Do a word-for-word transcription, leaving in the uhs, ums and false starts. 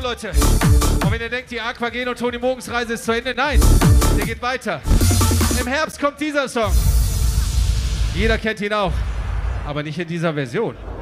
Leute. Und wenn ihr denkt, die Aquagen und Toni Morgens Reise ist zu Ende, nein, der geht weiter. Im Herbst kommt dieser Song. Jeder kennt ihn auch, aber nicht in dieser Version.